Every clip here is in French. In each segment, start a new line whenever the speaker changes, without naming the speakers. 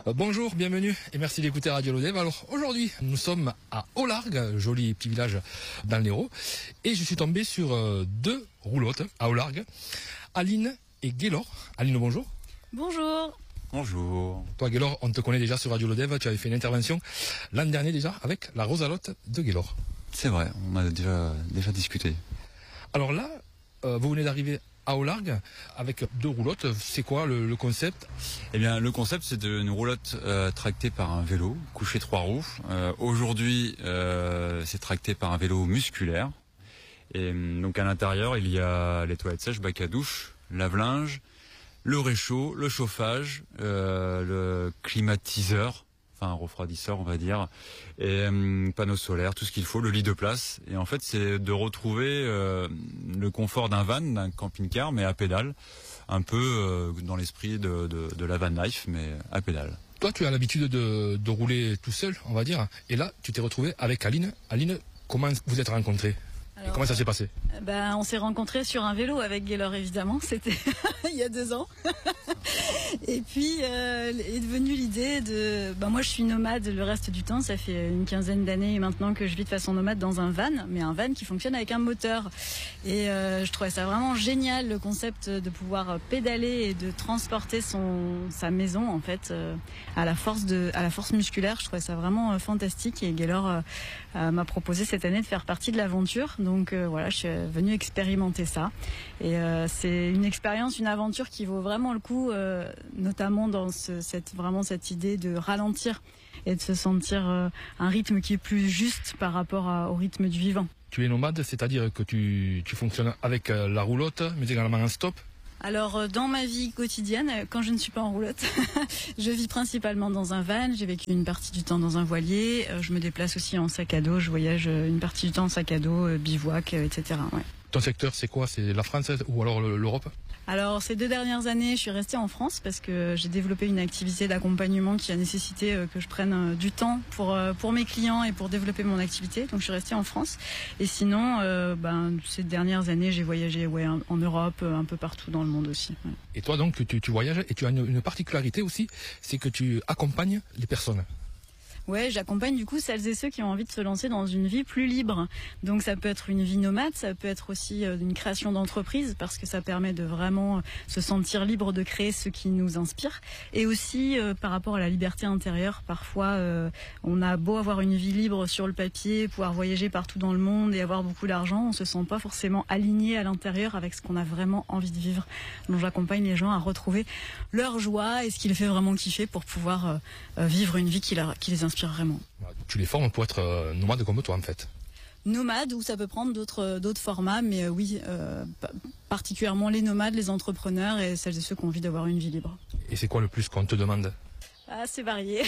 Bonjour, bienvenue et merci d'écouter Radio Lodève. Alors aujourd'hui, nous sommes à Aulargues, joli petit village dans l'Hérault, et je suis tombé sur deux roulottes à Aulargues, Aline et Gaylor. Aline, bonjour.
Bonjour.
Bonjour.
Toi, Gaylor, on te connaît déjà sur Radio Lodève, tu avais fait une intervention l'an dernier déjà avec la Rosalotte de Gaylor.
C'est vrai, on a déjà discuté.
Alors là, vous venez d'arriver à Aulargues avec deux roulottes. C'est quoi le concept?
Eh bien, le concept, c'est une roulotte tractée par un vélo, couché 3 roues. Aujourd'hui, c'est tracté par un vélo musculaire. Et donc à l'intérieur, il y a les toilettes sèches, bac à douche, lave-linge, le réchaud, le chauffage, le climatiseur, enfin un refroidisseur on va dire, et panneau solaire, tout ce qu'il faut, le lit de place. Et en fait c'est de retrouver le confort d'un van, d'un camping-car, mais à pédale, un peu dans l'esprit de la van life, mais à pédale.
Toi tu as l'habitude de rouler tout seul, on va dire, et là tu t'es retrouvé avec Aline. Aline, comment vous êtes rencontrés? Et comment ça s'est passé?
On s'est rencontrés sur un vélo avec Gaylor évidemment, c'était il y a 2 ans. Et puis est devenue l'idée de... moi je suis nomade le reste du temps, ça fait une 15aine d'années maintenant que je vis de façon nomade dans un van, mais un van qui fonctionne avec un moteur. Et je trouvais ça vraiment génial, le concept de pouvoir pédaler et de transporter sa maison en fait à la force musculaire. Je trouvais ça vraiment fantastique et Gaylor m'a proposé cette année de faire partie de l'aventure. Donc voilà, je suis venue expérimenter ça. Et c'est une expérience, une aventure qui vaut vraiment le coup, notamment dans cette idée de ralentir et de se sentir un rythme qui est plus juste par rapport au rythme du vivant.
Tu es nomade, c'est-à-dire que tu fonctionnes avec la roulotte, mais également en stop?
Alors dans ma vie quotidienne, quand je ne suis pas en roulotte, je vis principalement dans un van. J'ai vécu une partie du temps dans un voilier. Je me déplace aussi en sac à dos. Je voyage une partie du temps en sac à dos, bivouac, etc. Ouais.
Ton secteur, c'est quoi? C'est la France ou alors l'Europe?
Alors ces 2 dernières années, je suis restée en France parce que j'ai développé une activité d'accompagnement qui a nécessité que je prenne du temps pour mes clients et pour développer mon activité. Donc je suis restée en France. Et sinon, ces dernières années, j'ai voyagé en Europe, un peu partout dans le monde aussi. Ouais.
Et toi donc, tu voyages et tu as une particularité aussi, c'est que tu accompagnes les personnes.
Ouais, j'accompagne du coup celles et ceux qui ont envie de se lancer dans une vie plus libre. Donc ça peut être une vie nomade, ça peut être aussi une création d'entreprise parce que ça permet de vraiment se sentir libre de créer ce qui nous inspire. Et aussi par rapport à la liberté intérieure, parfois on a beau avoir une vie libre sur le papier, pouvoir voyager partout dans le monde et avoir beaucoup d'argent, on se sent pas forcément aligné à l'intérieur avec ce qu'on a vraiment envie de vivre. Donc j'accompagne les gens à retrouver leur joie et ce qui les fait vraiment kiffer pour pouvoir vivre une vie qui les inspire vraiment.
Tu les formes pour être nomade comme toi en fait.
Nomade, ou ça peut prendre d'autres formats, mais oui, particulièrement les nomades, les entrepreneurs et celles et ceux qui ont envie d'avoir une vie libre.
Et c'est quoi le plus qu'on te demande?
C'est varié.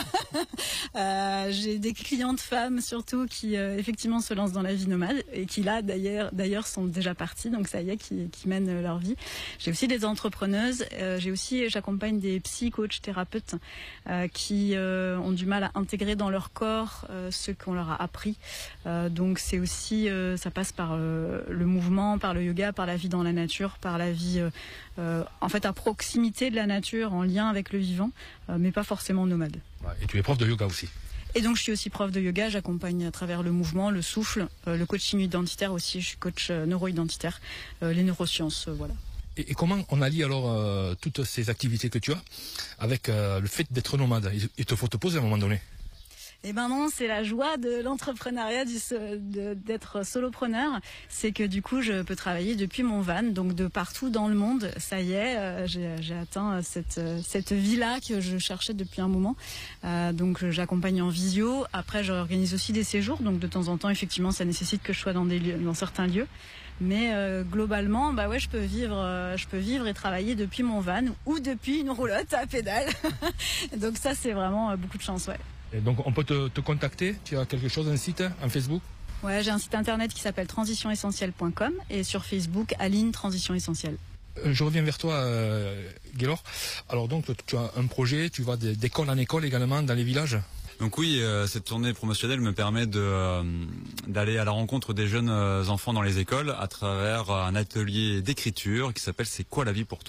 J'ai des clientes femmes surtout qui effectivement se lancent dans la vie nomade et qui là d'ailleurs sont déjà parties, donc ça y est, qui mènent leur vie. J'ai aussi des entrepreneuses, j'accompagne des coachs, thérapeutes qui ont du mal à intégrer dans leur corps ce qu'on leur a appris. Donc c'est aussi, ça passe par le mouvement, par le yoga, par la vie dans la nature, par la vie en fait à proximité de la nature, en lien avec le vivant, mais pas forcément nomade.
Et tu es prof de yoga aussi?
Et donc je suis aussi prof de yoga, j'accompagne à travers le mouvement, le souffle, le coaching identitaire aussi, je suis coach neuro-identitaire, les neurosciences, voilà.
Et comment on allie alors toutes ces activités que tu as avec le fait d'être nomade? Il te faut te poser à un moment donné.
Eh ben non, c'est la joie de l'entrepreneuriat, d'être solopreneur. C'est que du coup, je peux travailler depuis mon van, donc de partout dans le monde. Ça y est, j'ai atteint cette vie-là que je cherchais depuis un moment. Donc j'accompagne en visio. Après, j'organise aussi des séjours. Donc de temps en temps, effectivement, ça nécessite que je sois dans certains lieux. Mais globalement, je peux vivre et travailler depuis mon van ou depuis une roulotte à pédale. Donc ça, c'est vraiment beaucoup de chance, ouais.
Et donc on peut te contacter? Tu as quelque chose, un site, un Facebook?
Ouais, j'ai un site internet qui s'appelle transitionessentielle.com et sur Facebook, Aline Transition Essentielle.
Je reviens vers toi, Gaylor. Alors donc tu as un projet, tu vas d'école en école également dans les villages?
Donc oui, cette tournée promotionnelle me permet d'aller à la rencontre des jeunes enfants dans les écoles à travers un atelier d'écriture qui s'appelle C'est quoi la vie pour toi ?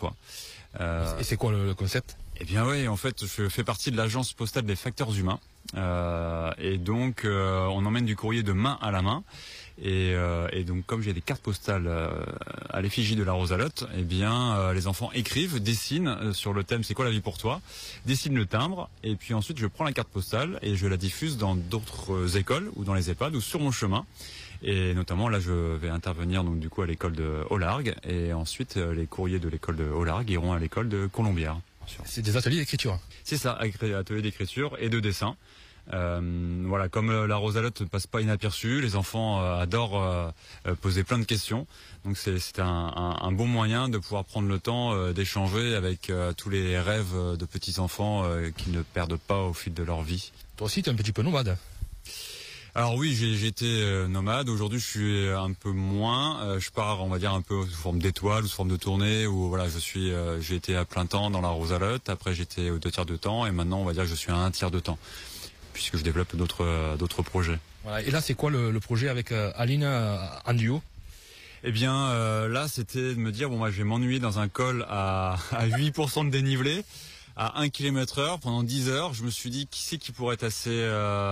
Et c'est quoi le concept?
Eh bien oui, en fait, je fais partie de l'agence postale des facteurs humains. Et donc, on emmène du courrier de main à la main. Et donc, comme j'ai des cartes postales à l'effigie de la Rosalotte, eh bien, les enfants écrivent, dessinent sur le thème « C'est quoi la vie pour toi ?», dessinent le timbre, et puis ensuite, je prends la carte postale et je la diffuse dans d'autres écoles ou dans les EHPAD ou sur mon chemin. Et notamment, là, je vais intervenir donc du coup à l'école de Olargues, et ensuite, les courriers de l'école de Olargues iront à l'école de Colombière.
C'est des ateliers d'écriture.
C'est ça, ateliers d'écriture et de dessin. Voilà, comme la Rosalotte ne passe pas inaperçue, les enfants adorent poser plein de questions. Donc c'est un bon moyen de pouvoir prendre le temps d'échanger avec tous les rêves de petits enfants qui ne perdent pas au fil de leur vie.
Toi aussi, tu es un petit peu nomade.
Alors oui, j'ai été nomade. Aujourd'hui, je suis un peu moins. Je pars, on va dire, un peu sous forme d'étoile ou sous forme de tournée. Où voilà, j'ai été à plein temps dans la Rosalotte. Après, j'étais aux 2 tiers de temps, et maintenant, on va dire que je suis à 1 tiers de temps, puisque je développe d'autres projets. Voilà.
Et là, c'est quoi le projet avec Aline en duo?
Eh bien, là, c'était de me dire, bon, moi, je vais m'ennuyer dans un col à 8% de dénivelé, à 1 km/h pendant 10 heures. Je me suis dit, qui c'est qui pourrait être assez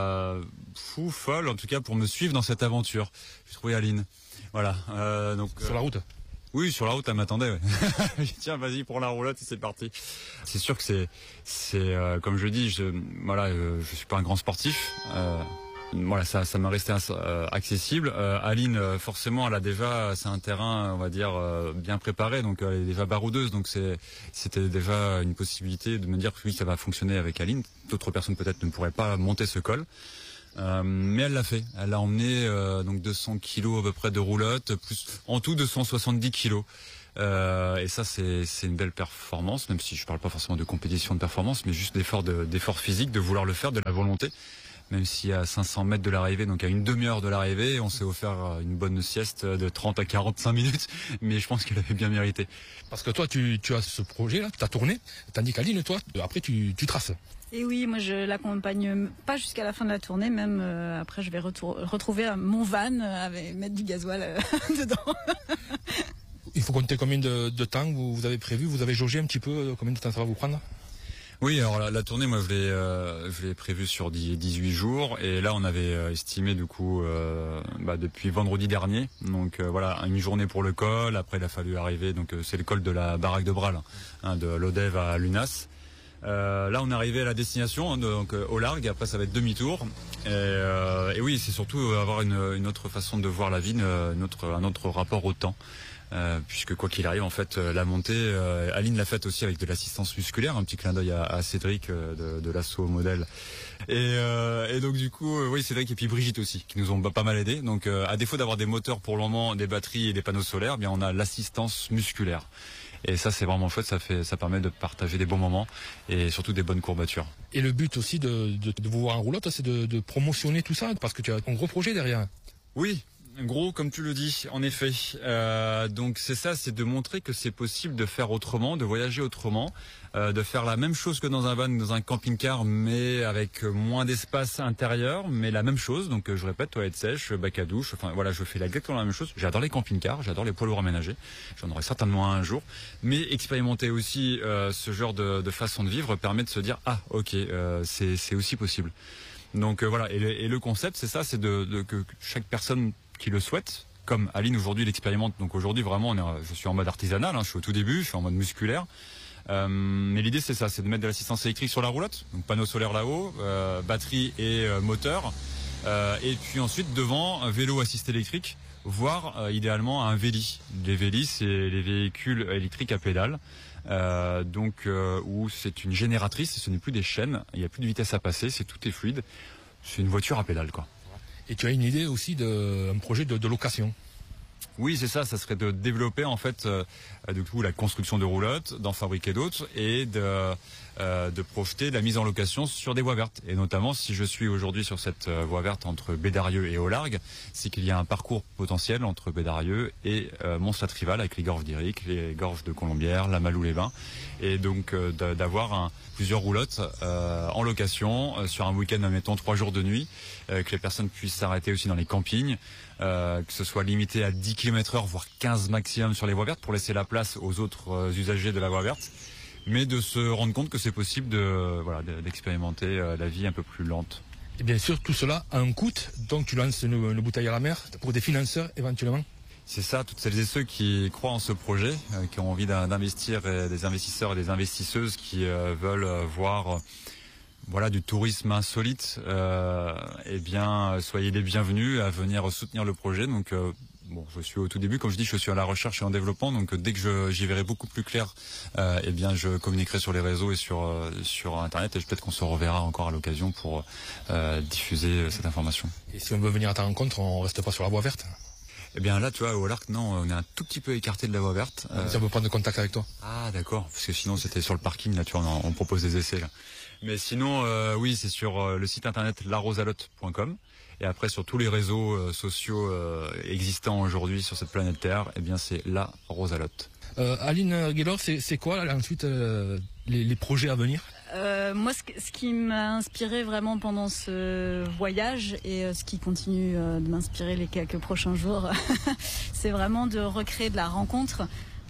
folle, en tout cas, pour me suivre dans cette aventure. J'ai trouvé Aline. Voilà. Donc,
sur la route?
Oui, sur la route, elle m'attendait. Ouais. J'ai dit, tiens, vas-y pour la roulotte, et c'est parti. C'est sûr que c'est comme je dis, je suis pas un grand sportif. Voilà, ça m'a resté accessible. Aline, forcément, elle a déjà, c'est un terrain, on va dire, bien préparé, donc elle est déjà baroudeuse, donc c'était déjà une possibilité de me dire que oui, ça va fonctionner avec Aline. D'autres personnes peut-être ne pourraient pas monter ce col. Mais elle l'a fait. Elle a emmené donc 200 kilos à peu près de roulotte, plus en tout 270 kilos. Et ça, c'est une belle performance, même si je parle pas forcément de compétition de performance, mais juste d'effort physique, de vouloir le faire, de la volonté. Même si à 500 mètres de l'arrivée, donc à une demi-heure de l'arrivée, on s'est offert une bonne sieste de 30 à 45 minutes, mais je pense qu'elle avait bien mérité.
Parce que toi, tu as ce projet-là, tu as tourné, tandis qu'Aline, toi, après, tu traces.
Et oui, moi je l'accompagne pas jusqu'à la fin de la tournée, même après je vais retrouver mon van, mettre du gasoil dedans.
Il faut compter combien de temps vous avez prévu, vous avez jaugé un petit peu combien de temps ça va vous prendre?
Oui, alors la tournée, moi je l'ai prévue sur 18 jours, et là on avait estimé du coup depuis vendredi dernier, donc voilà, une journée pour le col. Après il a fallu arriver, donc c'est le col de la baraque de Bral, de Lodève à Lunas. Là on est arrivé à la destination, donc au largue. Après ça va être demi-tour, et oui, c'est surtout avoir une autre façon de voir la vie, un autre rapport au temps. Puisque quoi qu'il arrive, en fait, la montée, Aline l'a faite aussi avec de l'assistance musculaire, un petit clin d'œil à Cédric de l'assaut modèle. Et donc du coup, oui, Cédric et puis Brigitte aussi, qui nous ont pas mal aidés. Donc à défaut d'avoir des moteurs pour le moment, des batteries et des panneaux solaires, eh bien on a l'assistance musculaire. Et ça, c'est vraiment chouette, ça permet de partager des bons moments et surtout des bonnes courbatures.
Et le but aussi de vous voir en roulotte, c'est de promotionner tout ça, parce que tu as un gros projet derrière.
Oui. Gros, comme tu le dis, en effet. Donc c'est ça, c'est de montrer que c'est possible de faire autrement, de voyager autrement, de faire la même chose que dans un van, dans un camping-car, mais avec moins d'espace intérieur, mais la même chose. Donc je répète, toilette sèche, bac à douche, enfin voilà, je fais exactement la même chose. J'adore les camping-cars, j'adore les poids lourds aménagés. J'en aurai certainement un jour. Mais expérimenter aussi ce genre de façon de vivre permet de se dire, ah ok, c'est aussi possible. Donc voilà, et le concept, c'est ça, c'est que chaque personne qui le souhaite, comme Aline aujourd'hui l'expérimente. Donc aujourd'hui vraiment je suis en mode artisanal, je suis au tout début, je suis en mode musculaire, mais l'idée c'est ça, c'est de mettre de l'assistance électrique sur la roulotte, donc panneau solaire là-haut, batterie et moteur, et puis ensuite devant un vélo assisté électrique, voire idéalement un véli. Les vélis, c'est les véhicules électriques à pédales, où c'est une génératrice, ce n'est plus des chaînes, il n'y a plus de vitesse à passer, tout est fluide, c'est une voiture à pédales quoi.
Et tu as une idée aussi d'un projet de location?
Oui, c'est ça serait de développer en fait du coup la construction de roulottes, d'en fabriquer d'autres et de projeter la mise en location sur des voies vertes. Et notamment si je suis aujourd'hui sur cette voie verte entre Bédarieux et Olargues, c'est qu'il y a un parcours potentiel entre Bédarieux et Mons-la-Trival avec les gorges d'Iric, les gorges de Colombière, la Malou-les-Bains, et donc d'avoir plusieurs roulottes en location sur un week-end, mettons 3 jours de nuit, que les personnes puissent s'arrêter aussi dans les campings, que ce soit limité à 10 km/h, voire 15 maximum sur les voies vertes pour laisser la place aux autres usagers de la voie verte. mais de se rendre compte que c'est possible d'expérimenter la vie un peu plus lente.
Et bien sûr, tout cela a un coût, donc tu lances une bouteille à la mer pour des financeurs éventuellement.
C'est ça, toutes celles et ceux qui croient en ce projet, qui ont envie d'investir, et des investisseurs et des investisseuses qui veulent voir du tourisme insolite, eh bien, soyez les bienvenus à venir soutenir le projet. Donc, je suis au tout début, comme je dis, je suis à la recherche et en développement. Donc, dès que j'y verrai beaucoup plus clair, eh bien, je communiquerai sur les réseaux et sur Internet. Et peut-être qu'on se reverra encore à l'occasion pour diffuser cette information.
Et si on veut venir à ta rencontre, on reste pas sur la voie verte?
Eh bien là, tu vois, au Larc, non, on est un tout petit peu écarté de la voie verte.
Si on veut prendre contact avec toi.
Ah d'accord, parce que sinon c'était sur le parking, là tu vois, on propose des essais là. Mais sinon, oui, c'est sur le site internet larosalotte.com. Et après sur tous les réseaux sociaux existants aujourd'hui sur cette planète Terre, eh bien c'est la Rosalotte.
Aline Gaylor, c'est quoi là, ensuite les projets à venir?
Moi, ce qui m'a inspiré vraiment pendant ce voyage et ce qui continue de m'inspirer les quelques prochains jours, c'est vraiment de recréer de la rencontre.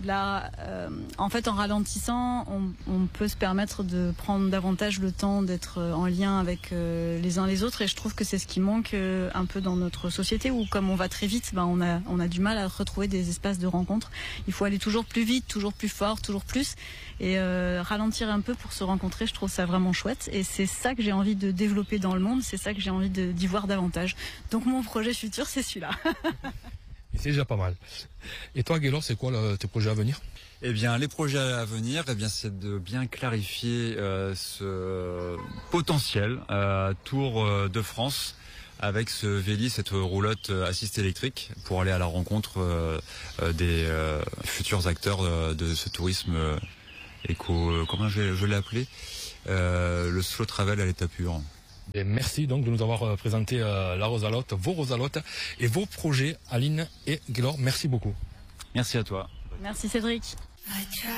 En fait, en ralentissant, on peut se permettre de prendre davantage le temps d'être en lien avec les uns les autres, et je trouve que c'est ce qui manque un peu dans notre société, où comme on va très vite, on a du mal à retrouver des espaces de rencontre. Il faut aller toujours plus vite, toujours plus fort, toujours plus, et ralentir un peu pour se rencontrer. Je trouve ça vraiment chouette, et c'est ça que j'ai envie de développer dans le monde, c'est ça que j'ai envie d'y voir davantage. Donc mon projet futur, c'est celui-là.
Et c'est déjà pas mal. Et toi, Gaylor, c'est quoi tes projets à venir?
Eh bien, les projets à venir, c'est de bien clarifier ce potentiel Tour de France avec ce Véli, cette roulotte assistée électrique, pour aller à la rencontre des futurs acteurs de ce tourisme éco. Comment je l'ai appelé, le slow travel à l'état pur.
Et merci donc de nous avoir présenté la Rosalotte, vos Rosalottes et vos projets, Aline et Gaylor. Merci beaucoup.
Merci à toi.
Merci Cédric.